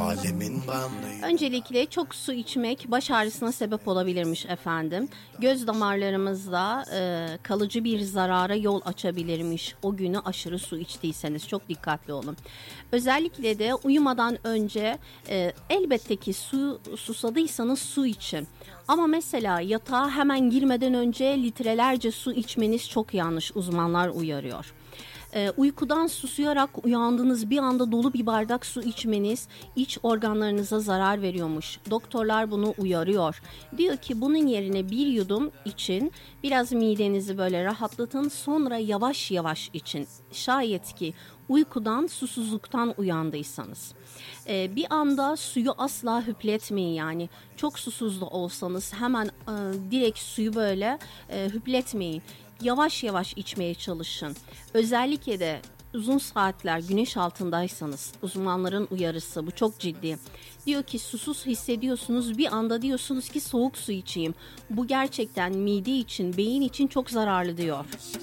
alemin bağımlıyım. Öncelikle çok su içmek baş ağrısına sebep olabilirmiş efendim. Göz damarlarımızda kalıcı bir zarara yol açabilirmiş o günü aşırı su içtiyseniz. Çok dikkatli olun. Özellikle de uyumadan önce elbette ki susadıysanız su için. Ama mesela yatağa hemen girmeden önce litrelerce su içmeniz çok yanlış, uzmanlar uyarıyor. Uykudan susayarak uyandığınız bir anda dolu bir bardak su içmeniz iç organlarınıza zarar veriyormuş. Doktorlar bunu uyarıyor. Diyor ki bunun yerine bir yudum için, biraz midenizi böyle rahatlatın, sonra yavaş yavaş için. Şayet ki uykudan, susuzluktan uyandıysanız. Bir anda suyu asla hüpletmeyin yani. Çok susuz da olsanız hemen direkt suyu böyle hüpletmeyin. Yavaş yavaş içmeye çalışın. Özellikle de uzun saatler güneş altındaysanız, uzmanların uyarısı bu çok ciddi. Diyor ki susuz hissediyorsunuz, bir anda diyorsunuz ki soğuk su içeyim. Bu gerçekten mide için, beyin için çok zararlı diyor.